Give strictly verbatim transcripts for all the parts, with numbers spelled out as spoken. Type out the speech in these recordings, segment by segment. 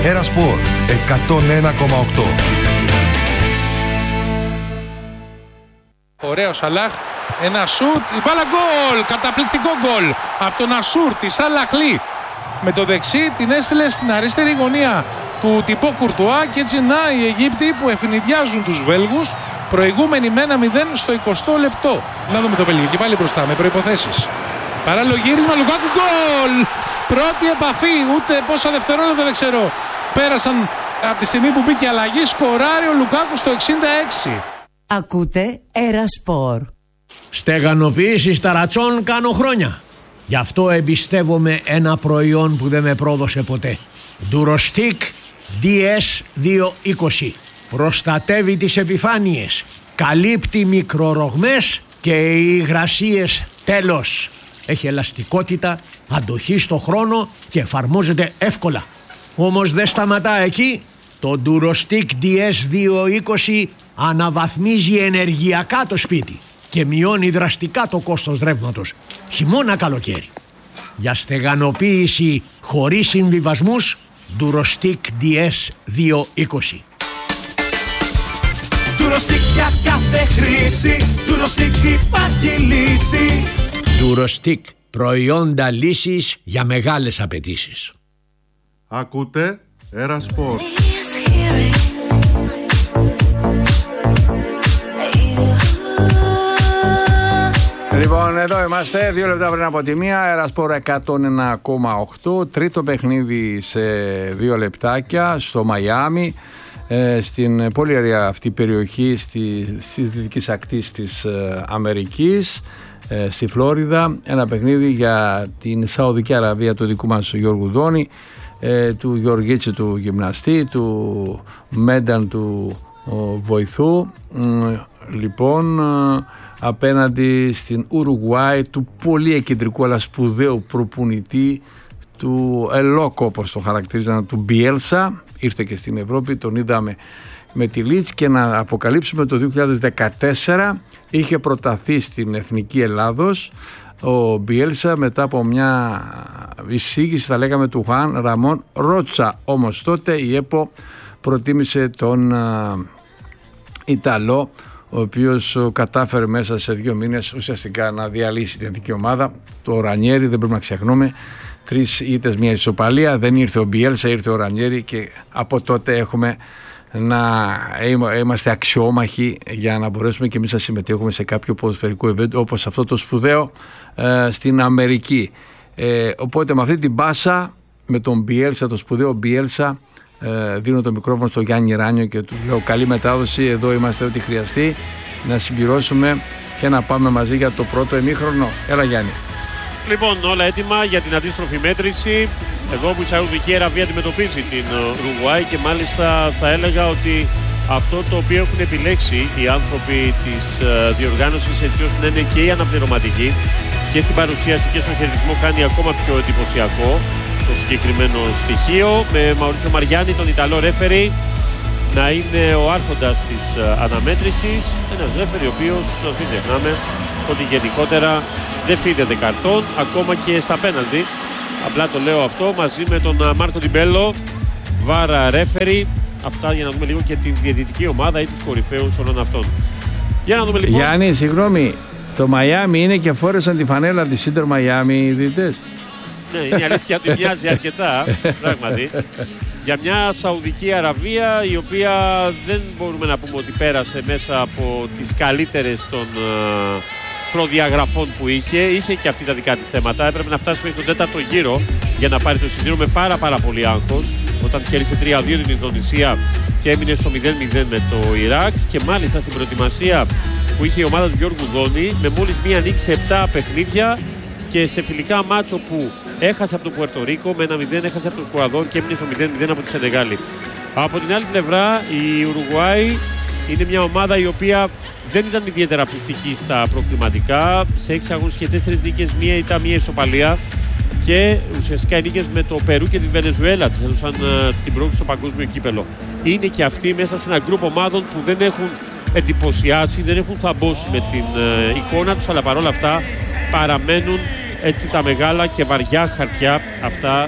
Ένα Σπορ εκατόν ένα κόμμα οκτώ. Ωραίο Σαλάχ, ένα σουτ, η μπάλα γκολ, καταπληκτικό γκολ από τον Ασούρ της Αλαχλή. Με το δεξί την έστειλε στην αριστερή γωνία του Τιμπό Κουρτουά και έτσι να οι Αιγύπτιοι που ευνηδιάζουν τους Βέλγους, προηγούμενοι με ένα μηδέν στο εικοστό λεπτό. Να δούμε το Βέλγιο και πάλι μπροστά με προϋποθέσεις. Παράλληλο γύρισμα, Λουκάκου, γκολ! Πρώτη επαφή, ούτε πόσα δευτερόλεπτα δεν ξέρω. Πέρασαν από τη στιγμή που μπήκε αλλαγή, σκοράρει ο Λουκάκου στο εξήντα έξι. Ακούτε Ένα Σπορ. Στεγανοποίηση ταρατσών κάνω χρόνια. Γι' αυτό εμπιστεύομαι ένα προϊόν που δεν με πρόδωσε ποτέ. Durostic ντι ες διακόσια είκοσι. Προστατεύει τις επιφάνειες, καλύπτει μικρορογμές και οι υγρασίες τέλος. Έχει ελαστικότητα, αντοχή στο χρόνο και εφαρμόζεται εύκολα. Όμως δεν σταματά εκεί. Το Durostic ντι ες διακόσια είκοσι αναβαθμίζει ενεργειακά το σπίτι και μειώνει δραστικά το κόστος ρεύματος, χειμώνα καλοκαίρι. Για στεγανοποίηση χωρίς συμβιβασμούς, Durostic ντι ες διακόσια είκοσι. Durostic για κάθε χρήση, Durostic υπάρχει λύση. Durostic, προϊόντα λύσης για μεγάλες απαιτήσεις. Ακούτε Ένα Σπορ. Λοιπόν, εδώ είμαστε, δύο λεπτά πριν από τη μία, Ένα Σπορ εκατόν ένα κόμμα οκτώ, τρίτο παιχνίδι σε δύο λεπτάκια στο Μαϊάμι, ε, στην πολύ ωραία αυτή περιοχή στη, στις δυτικές ακτής της ε, Αμερικής, ε, στη Φλόριδα, ένα παιχνίδι για την Σαουδική Αραβία του δικού μας Γιώργου Δόνη, ε, του Γεωργίτση του γυμναστή, του Μένταν του ο, βοηθού, ε, λοιπόν... Ε, απέναντι στην Ουρουγουάη του πολύ εκεντρικού αλλά σπουδαίου προπονητή του Ελόκο, όπως το χαρακτηρίζαν, του Μπιέλσα. Ήρθε και στην Ευρώπη, τον είδαμε με τη Λίτς, και να αποκαλύψουμε το δύο χιλιάδες δεκατέσσερα είχε προταθεί στην Εθνική Ελλάδος ο Μπιέλσα μετά από μια εισήγηση, θα λέγαμε, του Χουάν Ραμόν Ρότσα. Όμως τότε η ΕΠΟ προτίμησε τον uh, Ιταλό, ο οποίος κατάφερε μέσα σε δύο μήνες ουσιαστικά να διαλύσει την εθνική ομάδα. Το Ρανιέρι, δεν πρέπει να ξεχνούμε, τρεις ήττες, μια ισοπαλία. Δεν ήρθε ο Μπιέλσα, ήρθε ο Ρανιέρι, και από τότε έχουμε να είμαστε αξιόμαχοι για να μπορέσουμε και εμείς να συμμετέχουμε σε κάποιο ποδοσφαιρικό event όπως αυτό το σπουδαίο ε, στην Αμερική. Ε, οπότε με αυτή την πάσα, με τον Μπιέλσα, το σπουδαίο Μπιέλσα, Ε, δίνω το μικρόφωνο στο Γιάννη Ράνιο και του λέω καλή μετάδοση, εδώ είμαστε ό,τι χρειαστεί, να συμπληρώσουμε και να πάμε μαζί για το πρώτο ημίχρονο. Έλα Γιάννη. Λοιπόν, όλα έτοιμα για την αντίστροφη μέτρηση, εδώ που η Σαουδική Αραβία αντιμετωπίζει την Ουρουγουάη, και μάλιστα θα έλεγα ότι αυτό το οποίο έχουν επιλέξει οι άνθρωποι της διοργάνωσης, έτσι ώστε να είναι και η αναπληρωματική και στην παρουσίαση και στον χαιρετισμό, κάνει ακόμα πιο εντυπωσιακό το συγκεκριμένο στοιχείο, με Μαουρίτσιο Μαριάννη, τον Ιταλό ρέφερι, να είναι ο άρχοντας της αναμέτρησης. Ένας ρέφερι ο οποίος, δεν ξεχνάμε, ότι γενικότερα δεν φύγεται καρτών, ακόμα και στα πέναλτι. Απλά το λέω αυτό, μαζί με τον Μάρκο Τιμπέλο, βάρα ρέφερι. Αυτά για να δούμε λίγο και την διαιτητική ομάδα ή τους κορυφαίους όλων αυτών. Για να δούμε λοιπόν. Γιάννη, συγγνώμη, το Μαϊάμι είναι και φόρεσαν τη φανέλα από τη Σίντερ Μαϊάμι οι διαιτητές. Ναι, είναι αλήθεια ότι μοιάζει αρκετά, πράγματι, για μια Σαουδική Αραβία η οποία δεν μπορούμε να πούμε ότι πέρασε μέσα από τις καλύτερες των uh, προδιαγραφών που είχε. Είχε και αυτή τα δικά της θέματα. Έπρεπε να φτάσει μέχρι τον τέταρτο γύρο για να πάρει το εισιτήριο με πάρα πάρα πολύ άγχος, όταν κέρδισε τρία δύο την Ινδονησία και έμεινε στο μηδέν μηδέν με το Ιράκ. Και μάλιστα στην προετοιμασία που είχε η ομάδα του Γιώργου Δόνη, με μόλις μία νίκη σε επτά παιχνίδια, και σε φιλικά μάτσο που έχασε από το Πουερτορίκο με ένα μηδέν, έχασε από το Εκουαδόρ και έμεινε στο μηδέν μηδέν από τη Σενεγάλη. Από την άλλη πλευρά, η Ουρουγουάη είναι μια ομάδα η οποία δεν ήταν ιδιαίτερα πιστική στα προκριματικά. Σε έξι αγώνες και τέσσερις νίκες, μία ήττα, μία ισοπαλία. Και ουσιαστικά οι νίκες με το Περού και τη Βενεζουέλα της έδωσαν uh, την πρόκληση στο παγκόσμιο κύπελο. Είναι και αυτοί μέσα σε ένα γκρουπ ομάδων που δεν έχουν εντυπωσιάσει, δεν έχουν θαμπώσει με την uh, εικόνα τους, αλλά παρόλα αυτά παραμένουν έτσι τα μεγάλα και βαριά χαρτιά αυτά που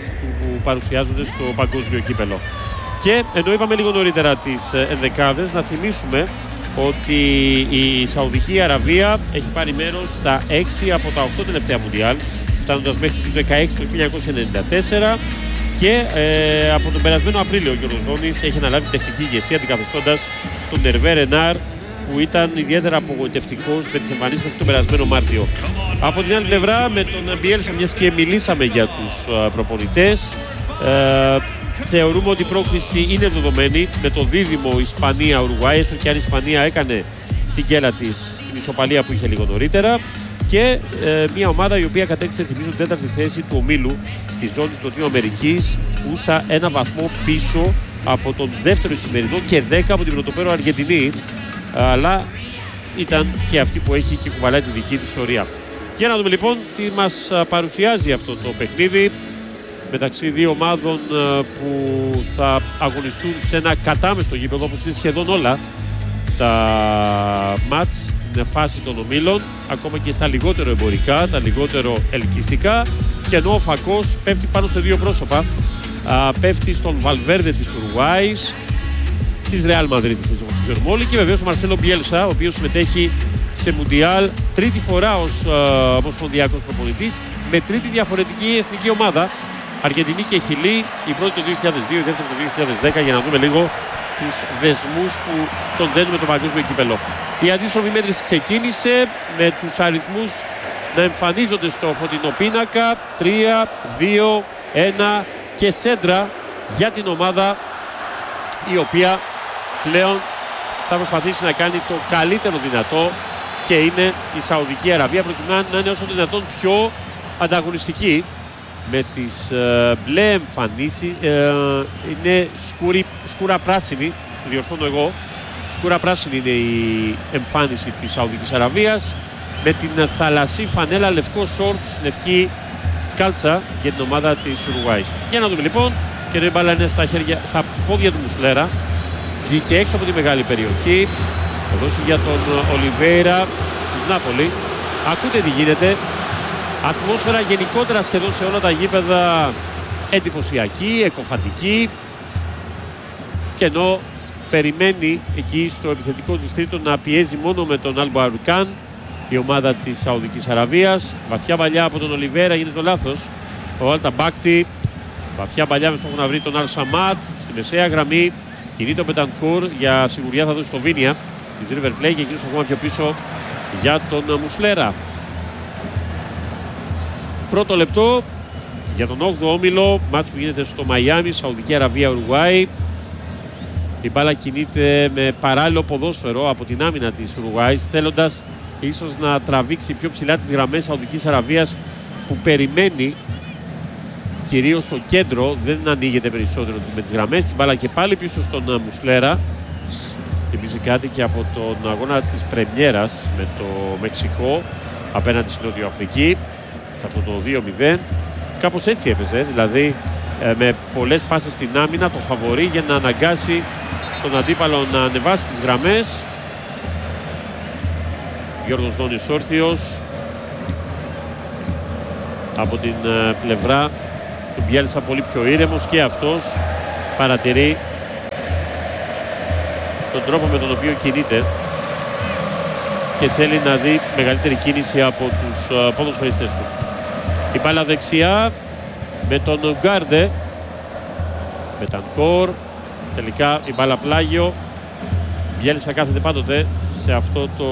που παρουσιάζονται στο παγκόσμιο κύπελο. Και ενώ είπαμε λίγο νωρίτερα τις ενδεκάδες, να θυμίσουμε ότι η Σαουδική Αραβία έχει πάρει μέρος στα έξι από τα οκτώ τελευταία Μουντιάλ, φτάνοντας μέχρι τους δεκαέξι του χίλια εννιακόσια ενενήντα τέσσερα, και ε, από τον περασμένο Απρίλιο ο Γιώργος Δόνης έχει αναλάβει τεχνική ηγεσία αντικαθιστώντας τον Ερβέ Ρενάρ, που ήταν ιδιαίτερα απογοητευτικός με τις εμφανίσεις μέχρι τον περασμένο Μάρτιο. Από την άλλη πλευρά, με τον Μπιέλσα, μιας και μιλήσαμε για τους uh, προπονητές, uh, θεωρούμε ότι η πρόκριση είναι δεδομένη με το δίδυμο Ισπανία-Ουρουγουάη, έστω και αν η Ισπανία έκανε την γκέλα της στην ισοπαλία που είχε λίγο νωρίτερα, και ε, μια ομάδα η οποία κατέκτησε, θυμίζω, την τέταρτη θέση του ομίλου στη ζώνη του Νοτιού Αμερικής, ούσα ένα βαθμό πίσω από τον δεύτερο σημερινό και δέκα από την πρωτοπέρο Αργεντινή, αλλά ήταν και αυτή που έχει και κουβαλάει τη δική της ιστορία. Για να δούμε λοιπόν τι μας παρουσιάζει αυτό το παιχνίδι μεταξύ δύο ομάδων που θα αγωνιστούν σε ένα κατάμεστο γήπεδο, όπως είναι σχεδόν όλα τα μάτς στην φάση των ομίλων, ακόμα και στα λιγότερο εμπορικά, τα λιγότερο ελκυστικά, και ενώ ο φακός πέφτει πάνω σε δύο πρόσωπα, α, πέφτει στον Βαλβέρντε της Ουρουγουάης, της Ρεάλ Μαδρίτης, όπως ξέρουμε όλοι, και βεβαίως ο Μαρσέλο Μπιέλσα, ο οποίος συμμετέχει σε Μουντιάλ τρίτη φορά ως ομοσπονδιακός προπονητής, με τρίτη διαφορετική εθνική ομάδα, Αργεντινή και Χιλή, η πρώτη το δύο χιλιάδες δύο, η δεύτερη το δύο χιλιάδες δέκα, για να δούμε λίγο τους δεσμούς που τον δένουν με το παγκόσμιο κύπελο. Η αντίστροφη μέτρηση ξεκίνησε με τους αριθμούς να εμφανίζονται στο φωτεινό πίνακα, τρία, δύο, ένα και σέντρα για την ομάδα η οποία πλέον θα προσπαθήσει να κάνει το καλύτερο δυνατό, και είναι η Σαουδική Αραβία, προκειμένου να είναι όσο δυνατόν πιο ανταγωνιστική. Με τις ε, μπλε εμφανίσεις, ε, είναι σκούρι, σκούρα πράσινη, διορθώνω εγώ, σκούρα πράσινη είναι η εμφάνιση της Σαουδικής Αραβίας, με την θαλασσή φανέλα, λευκό σόρτς, λευκή κάλτσα για την ομάδα της Ουρουγουάης. Για να δούμε λοιπόν, και η μπάλα είναι στα, χέρια, στα πόδια του Μουσλέρα, βγήκε έξω από τη μεγάλη περιοχή, θα δώσει για τον Ολιβέιρα της Νάπολη. Ακούτε τι γίνεται. Ατμόσφαιρα γενικότερα σχεδόν σε όλα τα γήπεδα εντυπωσιακή, εκοφαντική, και ενώ περιμένει εκεί στο επιθετικό της τρίτο να πιέζει μόνο με τον Αλ Μπαουρικάν η ομάδα της Σαουδικής Αραβίας. Βαθιά παλιά από τον Ολιβέρα, γίνεται το λάθος ο Αλτα Μπάκτη, βαθιά παλιά με στόχο να βρει τον Αλ Σαμάτ στη μεσαία γραμμή. Κινείται ο Μπετανκούρ, για σιγουριά θα δώσει στο Βίνια της River Plate, και εκείνος ακόμα πιο πίσω για τον Μουσλέρα. Πρώτο λεπτό για τον όγδοο όμιλο, μάτς που γίνεται στο Μαϊάμι, Σαουδική Αραβία, Ουρουγουάη. Η μπάλα κινείται με παράλληλο ποδόσφαιρο από την άμυνα της Ουρουγουάης, θέλοντας ίσως να τραβήξει πιο ψηλά τις γραμμές Σαουδικής Αραβίας, που περιμένει κυρίως στο κέντρο, δεν ανοίγεται περισσότερο με τις γραμμές. Η μπάλα και πάλι πίσω στον Μουσλέρα. Θυμίζει κάτι και από τον αγώνα της πρεμιέρας με το Μεξικό απέναντι στην Νότιο Αφρική, σε αυτό το δύο μηδέν. Κάπως έτσι έπαιζε, δηλαδή ε, με πολλές πάσες στην άμυνα, το φαβορί για να αναγκάσει τον αντίπαλο να ανεβάσει τις γραμμές. Γιώργος Δόνης όρθιος. Από την ε, πλευρά του Μπιέλσα πολύ πιο ήρεμος, και αυτός παρατηρεί τον τρόπο με τον οποίο κινείται και θέλει να δει μεγαλύτερη κίνηση από τους uh, ποδοσφαιριστές του. Η μπάλα δεξιά με τον Γκάρντε, με Τανκόρ, τελικά η μπάλα πλάγιο. Μπιέλσα κάθεται πάντοτε σε αυτό το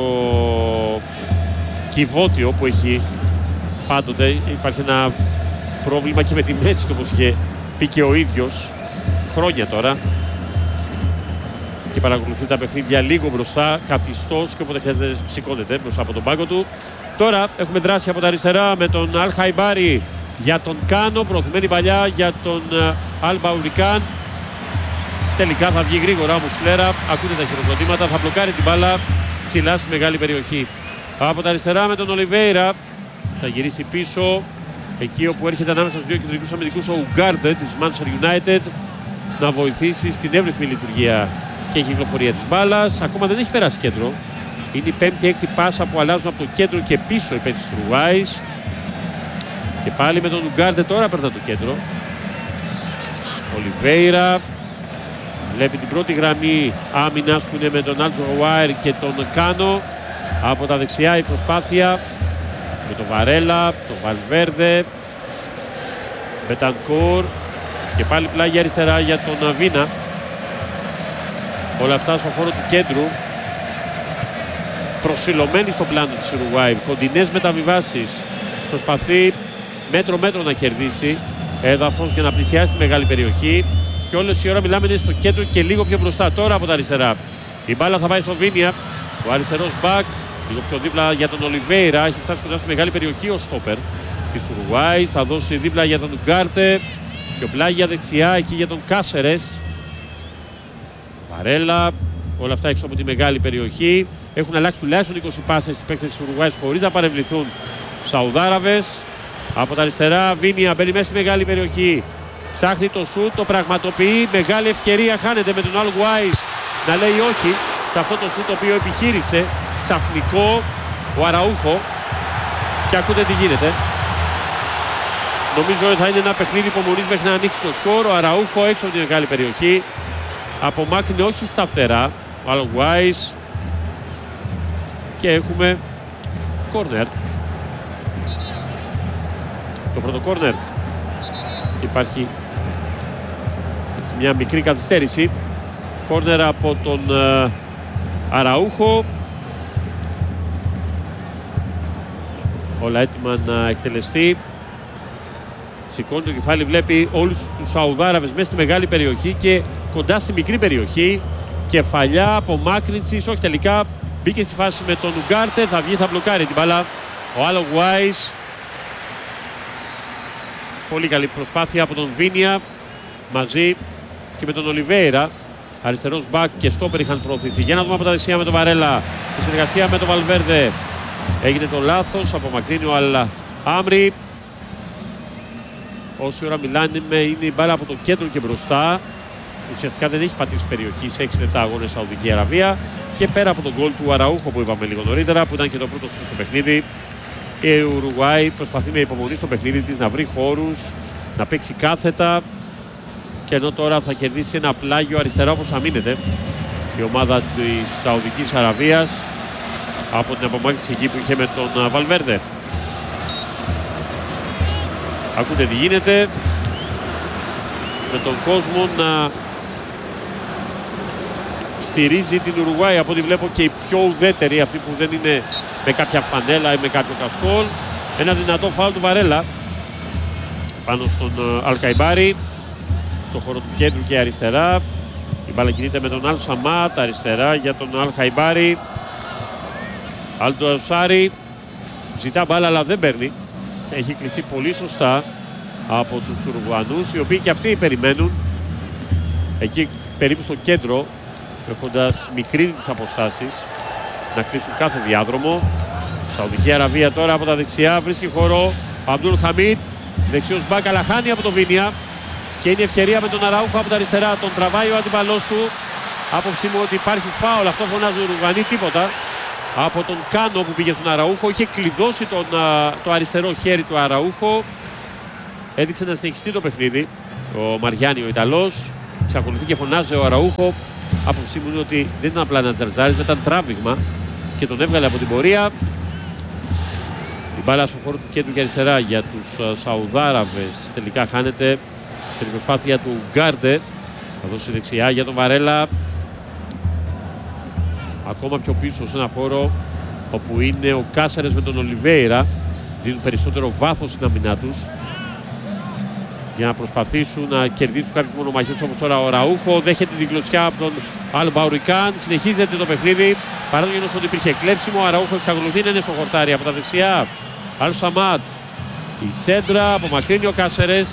κυβότιο που έχει πάντοτε. Υπάρχει ένα πρόβλημα και με τη μέση του, όπως είχε πει και ο ίδιος χρόνια τώρα, και παρακολουθεί τα παιχνίδια λίγο μπροστά, καθιστός, και όποτε χρειάζεται σηκώνεται μπροστά από τον πάγκο του. Τώρα έχουμε δράση από τα αριστερά με τον Αλ Χαϊμπάρι για τον Κάνο, προωθημένη παλιά για τον Αλ Μπαουρικάν. Τελικά θα βγει γρήγορα ο Μουσλέρα, ακούτε τα χειροκροτήματα, θα μπλοκάρει την μπάλα ψηλά στη μεγάλη περιοχή. Από τα αριστερά με τον Ολιβέιρα, θα γυρίσει πίσω εκεί όπου έρχεται ανάμεσα στους δύο κεντρικούς αμυντικούς ο Ουγκάρντε της Manchester United, να βοηθήσει στην εύρυθμη λειτουργία και κυκλοφορία της μπάλας. Ακόμα δεν έχει περάσει κέντρο. Είναι η πέμπτη-έκτη πάσα που αλλάζουν από το κέντρο και πίσω οι παίκτες της Ουρουγουάης. Και πάλι με τον Ουγκάρντε τώρα περνά το κέντρο. Ολιβέιρα. Βλέπει την πρώτη γραμμή άμυνας που είναι με τον Αλτζαγουάιρ και τον Κάνο. Από τα δεξιά η προσπάθεια με τον Βαρέλα, τον Βαλβέρδε, Μπετανκόρ και πάλι πλάγια αριστερά για τον Βίνα. Όλα αυτά στον χώρο του κέντρου. Προσιλωμένη στο πλάνο της Ουρουγουάη. Κοντινές μεταβιβάσεις. Προσπαθεί μέτρο μέτρο να κερδίσει έδαφος για να πλησιάσει τη μεγάλη περιοχή. Και όλες η ώρα μιλάμε είναι στο κέντρο και λίγο πιο μπροστά. Τώρα από τα αριστερά. Η μπάλα θα πάει στο Βίνια. Ο αριστερός μπακ. Λίγο πιο δίπλα για τον Ολιβέιρα. Έχει φτάσει κοντά στη μεγάλη περιοχή ο στόπερ της Ουρουγουάη. Θα δώσει δίπλα για τον Ουγκάρτε. Πιο πλάγια δεξιά εκεί για τον Κάσερες. Βαρέλα. Όλα αυτά έξω από τη μεγάλη περιοχή. Έχουν αλλάξει τουλάχιστον είκοσι πάσες οι παίκτες της Ουρουγουάης χωρίς να παρεμβληθούν Σαουδάραβες. Από τα αριστερά Βίνια μπαίνει μέσα στη μεγάλη περιοχή. Ψάχνει το σουτ, το πραγματοποιεί. Μεγάλη ευκαιρία χάνεται με τον Αλγουάης να λέει όχι σε αυτό το σουτ το οποίο επιχείρησε. Ξαφνικό ο Αραούχο. Και ακούτε τι γίνεται. Νομίζω ότι θα είναι ένα παιχνίδι υπομονής μέχρι να ανοίξει το σκορ. Ο Αραούχο έξω από τη μεγάλη περιοχή. Απομάκρυνε όχι σταθερά ο Αλγουάης. Και έχουμε κόρνερ. Το πρώτο κόρνερ. Υπάρχει μια μικρή καθυστέρηση. Κόρνερ από τον uh, Αραούχο. Όλα έτοιμα να εκτελεστεί. Σηκώνει το κεφάλι, βλέπει όλους τους Σαουδάραβες μέσα στη μεγάλη περιοχή και κοντά στη μικρή περιοχή. Κεφαλιά, απομάκρυνσης, όχι τελικά μπήκε στη φάση με τον Ουγκάρτε, θα βγει, θα μπλοκάρει την μπάλα. Ο Αλογουάης. Πολύ καλή προσπάθεια από τον Βίνια μαζί και με τον Ολιβέιρα. Αριστερός μπακ και στόπερ είχαν προωθηθεί. Για να δούμε από τα δεξιά με τον Βαρέλα. Η συνεργασία με τον Βαλβέρδε. Έγινε το λάθος, απομακρύνει ο Αλ Άμρι. Όση ώρα μιλάνε με είναι η μπάλα από το κέντρο και μπροστά. Ουσιαστικά δεν έχει πατήσει περιοχή σε έξι λεπτά αγώνες Σαουδική Αραβία. Και πέρα από τον γκολ του Αραούχο που είπαμε λίγο νωρίτερα, που ήταν και το πρώτο στο παιχνίδι, η Ουρουγουάη προσπαθεί με υπομονή στο παιχνίδι της να βρει χώρους, να παίξει κάθετα. Και ενώ τώρα θα κερδίσει ένα πλάγιο αριστερά όπως αμήνεται η ομάδα της Σαουδικής Αραβίας από την απομάκρυνση εκεί που είχε με τον Βαλβέρδε. Ακούτε τι γίνεται με τον κόσμο να στηρίζει την Ουρουγουάη, από ό,τι βλέπω και οι πιο ουδέτεροι, αυτοί που δεν είναι με κάποια φανέλα ή με κάποιο κασκόλ. Ένα δυνατό φάουλ του Βαρέλα πάνω στον Αλκαϊμπάρη, στον χώρο του κέντρου και αριστερά. Η μπάλα κινείται με τον Αλ Σαμάτ αριστερά για τον Αλκαϊμπάρη. Άλτο Αουσάρι ζητά μπάλα αλλά δεν παίρνει. Έχει κλειστεί πολύ σωστά από τους Ουρουγουανούς, οι οποίοι και αυτοί περιμένουν εκεί περίπου στο κέντρο, έχοντας μικρύνει τις αποστάσεις, να κλείσουν κάθε διάδρομο. Σαουδική Αραβία τώρα από τα δεξιά βρίσκει χώρο ο Αμπτούλ Χαμίτ, δεξιός μπακ αλλά χάνει από το Βίνια και είναι ευκαιρία με τον Αραούχο από τα αριστερά. Τον τραβάει ο αντιπαλός του. Άποψή μου ότι υπάρχει φάουλ, αυτό φωνάζει ο Ουρουγουανοί, τίποτα. Από τον Κάνο που πήγε στον Αραούχο, είχε κλειδώσει τον, το αριστερό χέρι του Αραούχο. Έδειξε να συνεχιστεί το παιχνίδι ο Μαριάννη ο Ιταλός. Ξακολουθεί και φωνάζει ο Αραούχο. Άποψή μου είναι ότι δεν ήταν απλά ένα τζαρτζάρι, ήταν τράβηγμα και τον έβγαλε από την πορεία. Η μπάλα στον χώρο του κέντρου και αριστερά για τους Σαουδάραβες τελικά χάνεται με την προσπάθεια του Γκάρντε. Θα δώσει δεξιά για τον Βαρέλα. Ακόμα πιο πίσω σε ένα χώρο όπου είναι ο Κάσερες με τον Ολιβέιρα. Δίνουν περισσότερο βάθος στην αμυνά τους για να προσπαθήσουν να κερδίσουν κάποιους μονομαχίες, όπως τώρα ο Ραούχο. Δέχεται την κλωτσιά από τον Αλ Μπαουρικάν. Συνεχίζεται το παιχνίδι παρά το γεγονός ότι υπήρχε κλέψιμο. Ο Ραούχο εξακολουθεί να είναι στο χορτάρι από τα δεξιά. Αλ Σαμάτ. Η σέντρα απομακρύνει ο Κάσερες.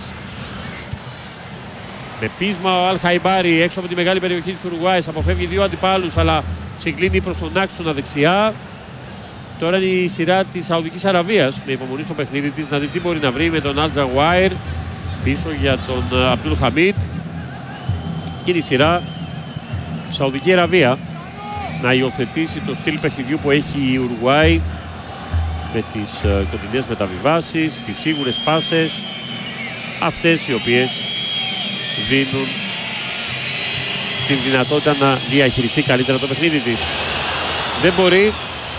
Με πείσμα ο Αλ Χαϊμπάρη έξω από τη μεγάλη περιοχή της Ουρουγουάης. Αποφεύγει δύο αντιπάλους αλλά συγκλίνει προς τον άξονα δεξιά. Τώρα είναι η σειρά της Σαουδικής Αραβίας με υπομονή στο παιχνίδι της να δει τι μπορεί να βρει με τον Αλτζαγουάιρ πίσω για τον Αμπτούλ Χαμίτ. Και είναι η σειρά Σαουδική Αραβία να υιοθετήσει το στυλ παιχνιδιού που έχει η Ουρουγουάη με τις uh, κοντινές μεταβιβάσεις, τις σίγουρες πάσες, αυτές οι οποίες δίνουν την δυνατότητα να διαχειριστεί καλύτερα το παιχνίδι της. Δεν μπορεί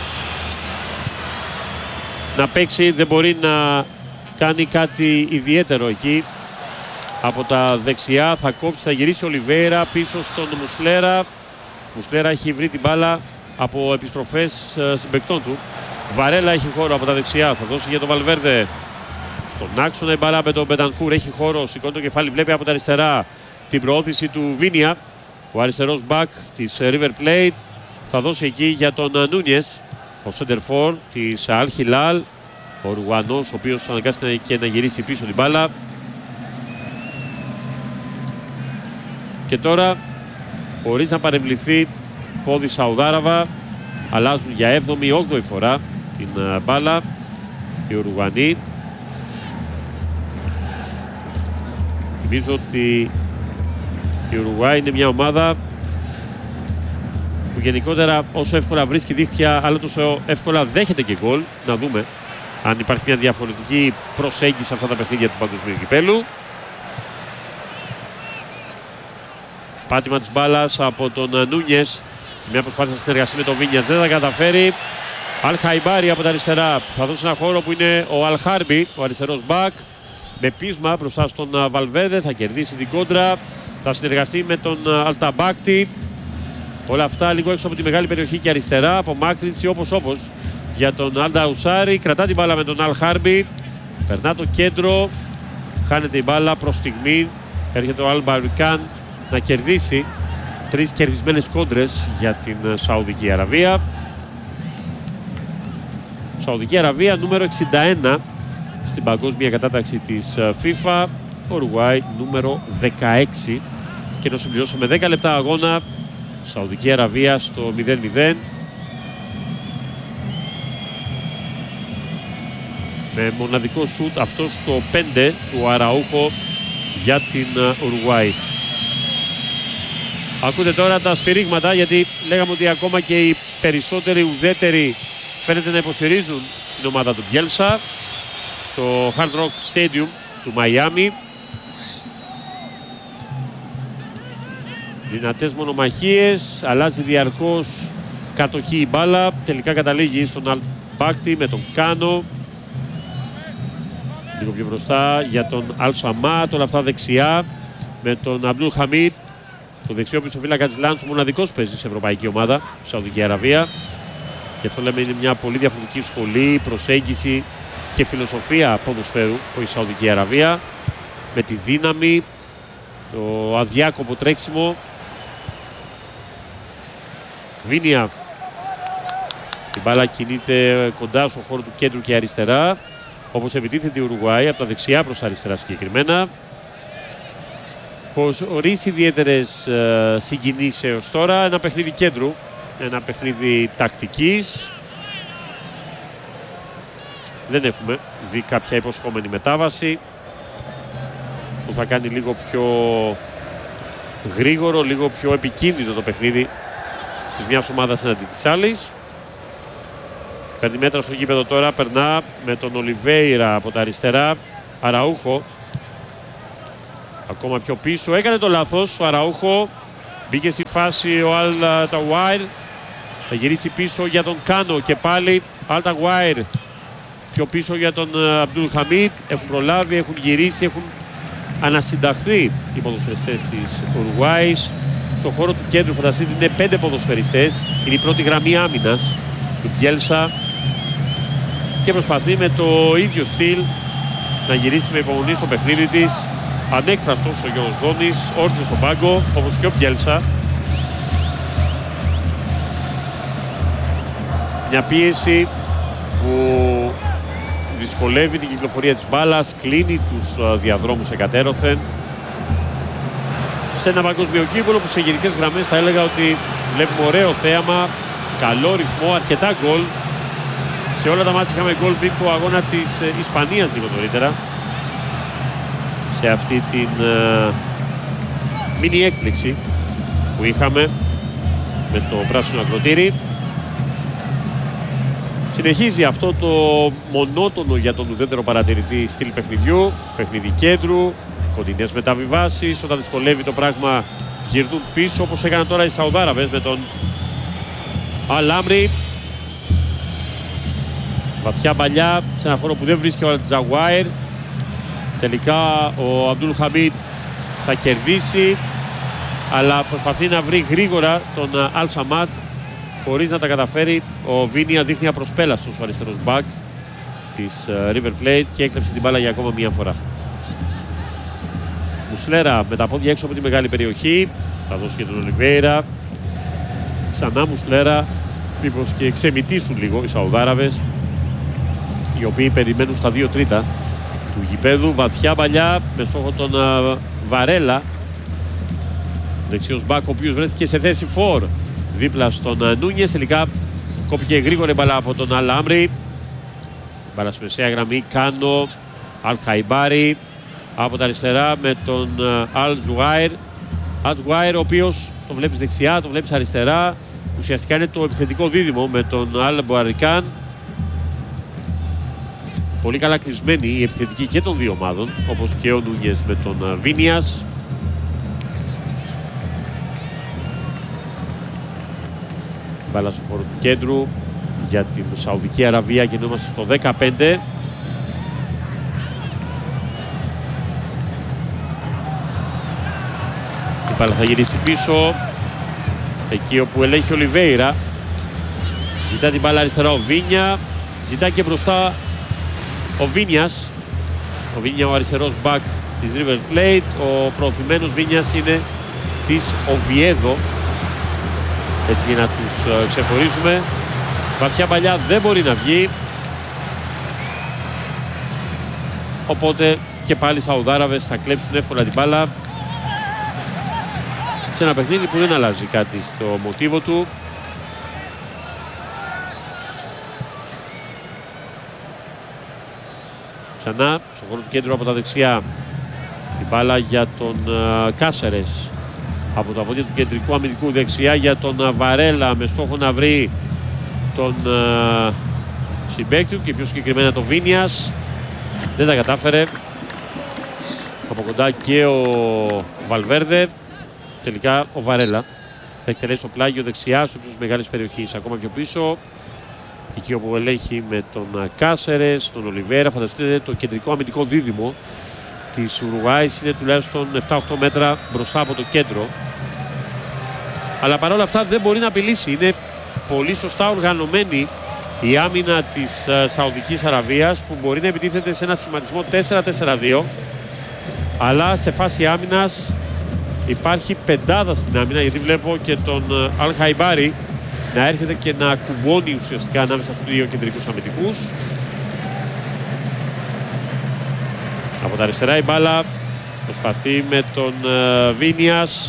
να παίξει, δεν μπορεί να κάνει κάτι ιδιαίτερο εκεί. Από τα δεξιά θα κόψει, θα γυρίσει ο Ολιβέιρα πίσω στον Μουσλέρα. Μουσλέρα έχει βρει την μπάλα από επιστροφές συμπαικτών του. Βαρέλα έχει χώρο από τα δεξιά, θα δώσει για τον Βαλβέρδε. Στον άξονα η μπάλα με τον Μπετανκούρ, έχει χώρο, σηκώνει το κεφάλι, βλέπει από τα αριστερά την προώθηση του Βίνια. Ο αριστερός μπακ της River Plate θα δώσει εκεί για τον Νούνιες. Ο σεντερφόρ της Αλ Χιλάλ, ο Ρουγανός, ο οποίος αναγκάστηκε και να γυρίσει πίσω την μπάλα. Και τώρα, χωρίς να παρεμβληθεί πόδι Σαουδάραβα, αλλάζουν για έβδομη όγδοη φορά την μπάλα οι Ουρουγανοί. Θυμίζω ότι η Ουρουγουάη είναι μια ομάδα που γενικότερα όσο εύκολα βρίσκει δίχτυα, αλλά τόσο εύκολα δέχεται και γκολ. Να δούμε αν υπάρχει μια διαφορετική προσέγγιση σε αυτά τα παιχνίδια του Παγκοσμίου Κυπέλλου. Πάτημα της μπάλας από τον Νούνιες. Μια προσπάθεια συνεργασία με τον Βίνιας, δεν θα καταφέρει. Αλ Χαϊμπάρι από τα αριστερά θα δώσει ένα χώρο που είναι ο Αλ Χάρμπι, ο αριστερός μπακ. Με πείσμα μπροστά στον Βαλβέδε, θα κερδίσει την κόντρα. Θα συνεργαστεί με τον Αλταμπάκτη. Όλα αυτά λίγο έξω από τη μεγάλη περιοχή και αριστερά. Απομάκρυνση όπως όπως για τον Άλντα Ουσάρι. Κρατά την μπάλα με τον Αλ Χάρμπι. Περνά το κέντρο. Χάνεται η μπάλα προς στιγμή. Έρχεται ο Αλ Μπαρουκάν να κερδίσει. Τρεις κερδισμένες κόντρες για την Σαουδική Αραβία. Σαουδική Αραβία νούμερο εξήντα ένα στην παγκόσμια κατάταξη της FIFA. Ουρουγουάη νούμερο δεκαέξι. Και ενώ συμπληρώσαμε δέκα λεπτά αγώνα, Σαουδική Αραβία στο μηδέν μηδέν. Με μοναδικό σουτ αυτό στο πέντε του Αραούχο για την Ουρουγουάη. Ακούτε τώρα τα σφυρίγματα, γιατί λέγαμε ότι ακόμα και οι περισσότεροι ουδέτεροι φαίνεται να υποστηρίζουν την ομάδα του Μπιέλσα στο Hard Rock Stadium του Μαϊάμι. Δυνατές μονομαχίες, αλλάζει διαρκώς κατοχή η μπάλα, τελικά καταλήγει στον Αλμπάκτη με τον Κάνο. Λίγο πιο μπροστά για τον Αλ Σαμάτ, όλα αυτά δεξιά με τον Αμπτούλ Χαμίτ. Το δεξιό πισωφύλακα της Λάντσου, μοναδικός παίζει σε ευρωπαϊκή ομάδα, Σαουδική Αραβία. Γι' αυτό λέμε είναι μια πολύ διαφορετική σχολή, προσέγγιση και φιλοσοφία ποδοσφαίρου η Σαουδική Αραβία. Με τη δύναμη, το αδιάκοπο τρέξιμο. Βίνια. Η μπάλα κινείται κοντά στο χώρο του κέντρου και αριστερά. Όπως επιτίθεται η Ουρουγουάη, από τα δεξιά προς τα αριστερά συγκεκριμένα. Χωρίς ιδιαίτερες ε, συγκινήσεις έως τώρα. Ένα παιχνίδι κέντρου, ένα παιχνίδι τακτικής. Δεν έχουμε δει κάποια υποσχόμενη μετάβαση που θα κάνει λίγο πιο γρήγορο, λίγο πιο επικίνδυνο το παιχνίδι της μιας ομάδας εναντί της άλλης. Παίρνει μέτρα στο γήπεδο τώρα, περνά με τον Ολιβέιρα από τα αριστερά. Αραούχο ακόμα πιο πίσω, έκανε το λάθος ο Αραούχο. Μπήκε στη φάση ο Αλ Ταουάιρ, θα γυρίσει πίσω για τον Κάνο και πάλι Αλ Ταουάιρ πιο πίσω για τον Αμπτούλ Χαμίτ. Έχουν προλάβει, έχουν γυρίσει, έχουν ανασυνταχθεί οι ποδοσφαιριστές της Ουρουγουάης. Στο χώρο του κέντρου φανταστείτε είναι πέντε ποδοσφαιριστές, είναι η πρώτη γραμμή άμυνας του Μπιέλσα και προσπαθεί με το ίδιο στυλ να γυρίσει με υπομονή στο παιχνίδι της. Ανέκφραστος ο Γιώργος Δόνης, όρθιος στον πάγκο όπως και ο Μπιέλσα. Μια πίεση που δυσκολεύει την κυκλοφορία της μπάλας, κλείνει τους διαδρόμους εκατέρωθεν. Σε ένα παγκόσμιο κύπελλο που σε γενικές γραμμές θα έλεγα ότι βλέπουμε ωραίο θέαμα, καλό ρυθμό, αρκετά γκολ. Σε όλα τα μάτια είχαμε γκολ πριν το αγώνα της Ισπανίας λίγο νωρίτερα. Σε αυτή την uh, μίνι έκπληξη που είχαμε με το πράσινο ακροτήρι. Συνεχίζει αυτό το μονότονο για τον ουδέτερο παρατηρητή στυλ παιχνιδιού, παιχνίδι κέντρου, κοντινές μεταβιβάσεις. Όταν δυσκολεύει το πράγμα γυρνούν πίσω, όπως έκαναν τώρα οι Σαουδάραβες με τον Αλ-Άμρι. Βαθιά παλιά σε ένα χώρο που δεν βρίσκει ο Αλ-Τζαουάιρ. Τελικά ο Αμπτούλ Χαμίντ θα κερδίσει, αλλά προσπαθεί να βρει γρήγορα τον Αλ Σαμάτ χωρίς να τα καταφέρει. Ο Βίνια δείχνει απροσπέλαστος ο αριστερός μπακ της River Plate και έκλεψε την μπάλα για ακόμα μία φορά. Μουσλέρα με τα πόδια έξω από τη μεγάλη περιοχή, θα δώσει και τον Ολιβέιρα. Ξανά Μουσλέρα, μήπως και ξεμητήσουν λίγο οι Σαουδάραβες, οι οποίοι περιμένουν στα δύο τρίτα του γηπέδου. Βαθιά παλιά με στόχο τον uh, Βαρέλα, δεξιός μπακ, ο οποίος βρέθηκε σε θέση φορ δίπλα στον uh, Νούνιες. Τελικά κόπηκε γρήγορη μπαλά από τον Αλ-Άμρι. Μπαλά στη μεσαία γραμμή, Κάνο, Αλ-Χαϊμπάρι από τα αριστερά με τον uh, Αλ-Τζουάιρ. Αλ-Τζουάιρ, ο οποίος το βλέπεις δεξιά, το βλέπεις αριστερά. Ουσιαστικά είναι το επιθετικό δίδυμο με τον Αλ-Μπουαρικάν. Πολύ καλά κλεισμένη η επιθετική και των δύο ομάδων, όπως και ο Νούνιες με τον Βίνιας. Μπάλα στο χώρο του κέντρου για την Σαουδική Αραβία και είμαστε στο δεκαπέντε. Η μπάλα θα γυρίσει πίσω, εκεί όπου ελέγχει ο Ολιβέιρα. Ζητά την μπάλα αριστερά ο Βίνια, ζητά και μπροστά ο Βίνιας. Ο Βίνια, ο αριστερός μπακ της River Plate. Ο προωθημένος Βίνιας είναι της Οβιέδο, έτσι για να τους uh, ξεχωρίζουμε. Βαθιά παλιά δεν μπορεί να βγει, οπότε και πάλι οι Σαουδάραβες θα κλέψουν εύκολα την μπάλα σε ένα παιχνίδι που δεν αλλάζει κάτι στο μοτίβο του. Ξανά στον χώρο του κέντρου από τα δεξιά η μπάλα για τον uh, Κάσερες. Από τα πόδια του κεντρικού αμυντικού δεξιά για τον uh, Βαρέλα, με στόχο να βρει τον uh, συμπαίκτη του και πιο συγκεκριμένα τον Βίνιας. Δεν τα κατάφερε. Από κοντά και ο Βαλβέρδε. Τελικά ο Βαρέλα θα εκτελέσει το πλάγιο δεξιά στο ύψος μεγάλης περιοχής. Ακόμα πιο πίσω, εκεί όπου ελέγχει με τον Κάσερες, τον Ολιβέρα. Φανταστείτε, το κεντρικό αμυντικό δίδυμο της Ουρουγουάης είναι τουλάχιστον επτά οχτώ μέτρα μπροστά από το κέντρο. Αλλά παρόλα αυτά δεν μπορεί να απειλήσει. Είναι πολύ σωστά οργανωμένη η άμυνα της Σαουδικής Αραβίας, που μπορεί να επιτίθεται σε ένα σχηματισμό τέσσερα τέσσερα δύο. Αλλά σε φάση άμυνας υπάρχει πεντάδα στην άμυνα, γιατί βλέπω και τον Αλ-Χαϊμπάρι να έρχεται και να κουμπώνει ουσιαστικά ανάμεσα στους δύο κεντρικούς αμυντικούς. Από τα αριστερά η μπάλα προσπαθεί με τον uh, Βίνιας.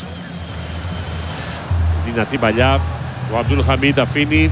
Δυνατή παλιά. Ο Αμπτούλ Χαμίντ αφήνει.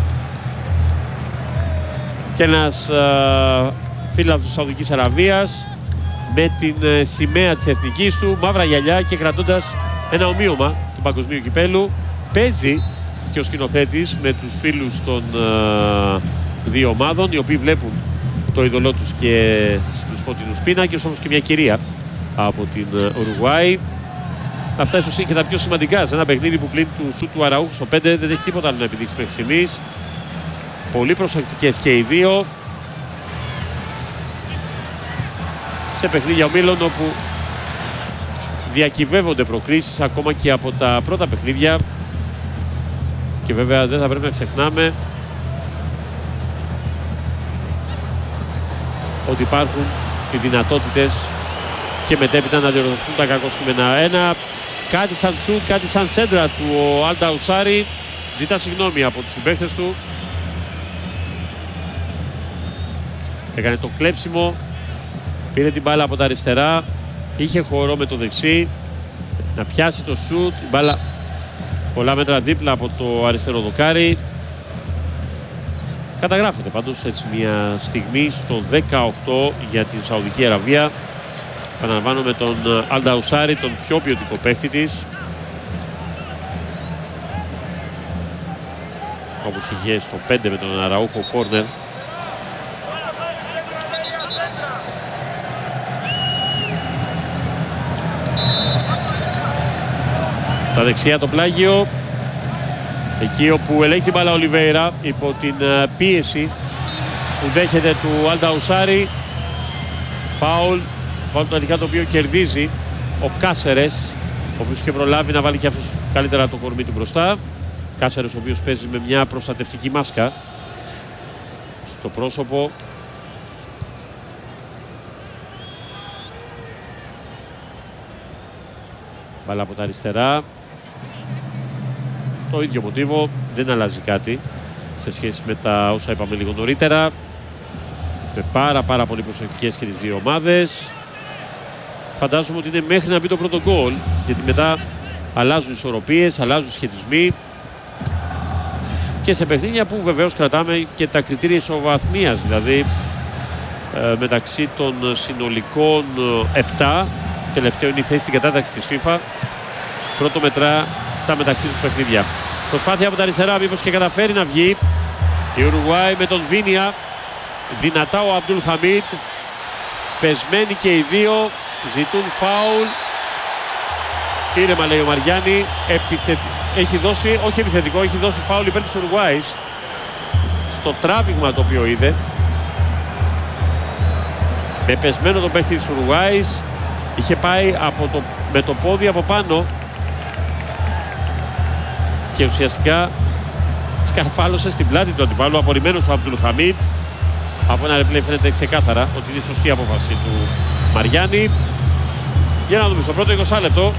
Και ένας uh, φίλος της Σαουδικής Αραβίας με την uh, σημαία της εθνικής του, μαύρα γυαλιά, και κρατώντας ένα ομοίωμα του παγκοσμίου κυπέλου. Παίζει και ο σκηνοθέτης με τους φίλους των uh, δύο ομάδων, οι οποίοι βλέπουν το είδωλό τους και στους φωτεινούς πίνακες, όμως και μια κυρία από την Ουρουγουάη. Αυτά ίσως είναι και τα πιο σημαντικά σε ένα παιχνίδι που πλην του σουτ του Αραούχου στο πέντε δεν έχει τίποτα άλλο να επιδείξει μέχρι στιγμής. Πολύ προσεκτικές και οι δύο σε παιχνίδια ομίλων, όπου διακυβεύονται προκρίσεις ακόμα και από τα πρώτα παιχνίδια. Και βέβαια δεν θα πρέπει να ξεχνάμε ότι υπάρχουν οι δυνατότητες και μετέπειτα να διορθωθούν τα κακοσκημένα. Ένα κάτι σαν σουτ, κάτι σαν σέντρα του ο Αλ Νταουσάρι. Ζητά συγγνώμη από τους συμπαίκτες του. Έκανε το κλέψιμο, πήρε την μπάλα από τα αριστερά, είχε χώρο με το δεξί να πιάσει το σουτ. Η μπάλα πολλά μέτρα δίπλα από το αριστερό δοκάρι. Καταγράφεται πάντως έτσι μια στιγμή στο δεκαοκτώ για την Σαουδική Αραβία. Επαναλαμβάνω, με τον Αλ Νταουσάρι, τον πιο ποιοτικό παίχτη της, όπως είχε στο πέντε με τον Αραούχο κόρνερ. Τα δεξιά το πλάγιο. Εκεί όπου ελέγχει την μπάλα ο Ολιβέιρα υπό την πίεση που δέχεται του Αλνταουσάρι. Φάουλ. Φάουλ τελικά το οποίο κερδίζει ο Κάσερες, ο οποίος είχε προλάβει να βάλει και αυτός καλύτερα το κορμί του μπροστά. Κάσερες ο οποίος παίζει με μια προστατευτική μάσκα στο πρόσωπο. Μπάλα από τα αριστερά. Το ίδιο μοτίβο, δεν αλλάζει κάτι σε σχέση με τα όσα είπαμε λίγο νωρίτερα. Με πάρα πάρα πολύ προσεκτικές και τις δύο ομάδες. Φαντάζομαι ότι είναι μέχρι να μπει το πρώτο γκολ, γιατί μετά αλλάζουν ισορροπίες, αλλάζουν σχετισμοί. Και σε παιχνίδια που βεβαίως κρατάμε και τα κριτήρια ισοβαθμίας, δηλαδή ε, μεταξύ των συνολικών επτά, τελευταίο είναι η θέση στην κατάταξη της FIFA, πρώτο μετρά τα μεταξύ τους παιχνίδια. Προσπάθεια από τα αριστερά, μήπως και καταφέρει να βγει η Ουρουγουάη με τον Βίνια. Δυνατά ο Αμπτούλ Χαμίτ, πεσμένοι και οι δύο, ζητούν φάουλ. Ήρεμα λέει ο Μαριάννη, Επιθετη... έχει δώσει, όχι επιθετικό, έχει δώσει φάουλ υπέρ της Ουρουγουάης στο τράβηγμα το οποίο είδε. Με πεσμένο το παίχτη της Ουρουγουάης, είχε πάει από το... με το πόδι από πάνω και ουσιαστικά σκαρφάλωσε στην πλάτη του αντιπάλου. Απορριμμένος ο Αμπτούλ Χαμίτ. Από ένα replay φαίνεται ξεκάθαρα ότι είναι η σωστή απόφαση του Μαριάννη. Για να δούμε στο πρώτο είκοσι λεπτό.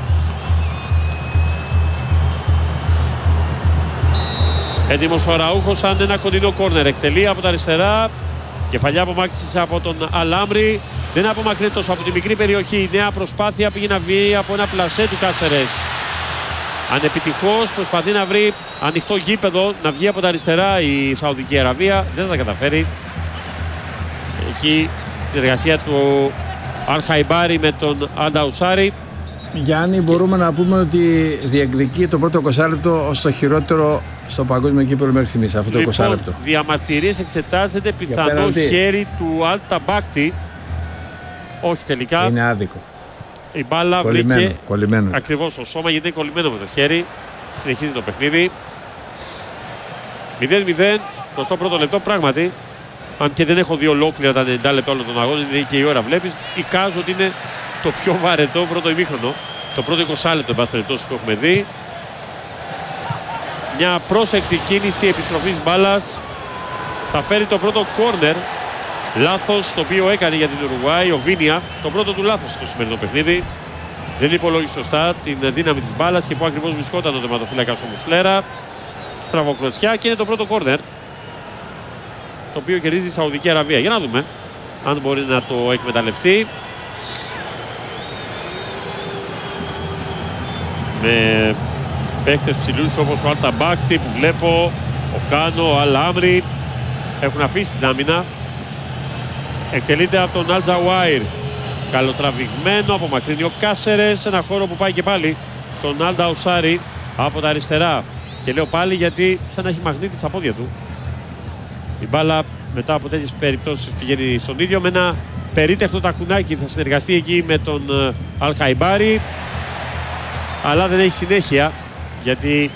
Έτοιμος ο Αραούχος σαν ένα κοντινό κόρνερ. Εκτελεί από τα αριστερά. Κεφαλιά απομάκρυνση από τον Αλάμρι. Δεν απομακρύνει τόσο από τη μικρή περιοχή. Η νέα προσπάθεια πήγε να βγει από ένα πλασέ του Κάσερες. Ανεπιτυχώς προσπαθεί να βρει ανοιχτό γήπεδο, να βγει από τα αριστερά η Σαουδική Αραβία. Δεν θα τα καταφέρει. Εκεί συνεργασία του Αλχαϊμπάρι με τον Αλνταουσάρι. Γιάννη, μπορούμε και... να πούμε ότι διεκδικεί το πρώτο είκοσι λεπτό ως το χειρότερο στο παγκόσμιο κύπελλο μέχρι στιγμής, αυτό το λοιπόν, είκοσι λεπτό. Διαμαρτυρίες, εξετάζεται πιθανό χέρι του Αλταμπάκτη. Όχι τελικά. Είναι άδικο. Η μπάλα κολλημένο, βρήκε κολλημένο. Ακριβώς στο σώμα, γιατί είναι κολλημένο με το χέρι. Συνεχίζει το παιχνίδι. μηδέν μηδέν, εικοστό πρώτο λεπτό πράγματι. Αν και δεν έχω δει ολόκληρα τα ενενήντα λεπτά όλων των αγώνων, είναι και η ώρα βλέπεις. Εικάζω ότι είναι το πιο βαρετό πρώτο ημίχρονο. Το πρώτο είκοσι λεπτό, εν πάση περιπτώσει, που έχουμε δει. Μια πρόσεκτη κίνηση επιστροφής μπάλας θα φέρει το πρώτο κόρνερ. Λάθος το οποίο έκανε για την Ουρουγουάη ο Βίνια. Το πρώτο του λάθος στο σημερινό παιχνίδι. Δεν υπολόγισε σωστά την δύναμη της μπάλας και που ακριβώς βρισκόταν ο τερματοφύλακας ο Μουσλέρα. Στραβοκλωτσιά και είναι το πρώτο κόρνερ, το οποίο κερδίζει η Σαουδική Αραβία. Για να δούμε αν μπορεί να το εκμεταλλευτεί. Με παίχτες ψηλούς όπως ο Αλταμπάκτη που βλέπω, ο Κάνο, ο Αλάμρι έχουν αφήσει την άμυνα. Εκτελείται από τον Αλτζαουάιρ. Καλοτραβηγμένο, απομακρύνει ο Κάσερες σε ένα χώρο που πάει και πάλι τον Αλνταουσάρι από τα αριστερά. Και λέω πάλι γιατί σαν να έχει μαγνήτη στα πόδια του. Η μπάλα μετά από τέτοιες περιπτώσεις πηγαίνει στον ίδιο με ένα περίτεχνο τακουνάκι. Θα συνεργαστεί εκεί με τον Αλχαϊμπάρι. Αλλά δεν έχει συνέχεια γιατί